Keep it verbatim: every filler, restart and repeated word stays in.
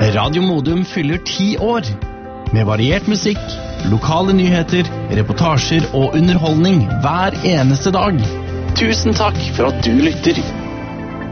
Radio Modum fyller ti år. Med variert musikk, lokale nyheter, reportasjer og underholdning hver eneste dag. Tusen takk for at du lytter.